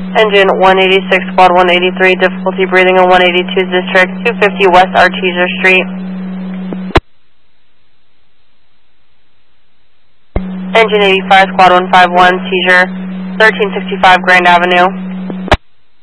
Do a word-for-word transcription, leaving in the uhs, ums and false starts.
Engine one eighty-six, squad one eighty-three, difficulty breathing in one eighty-two District, two fifty West Artesia Street. Engine eighty-five, squad one fifty-one, seizure, thirteen sixty-five Grand Avenue.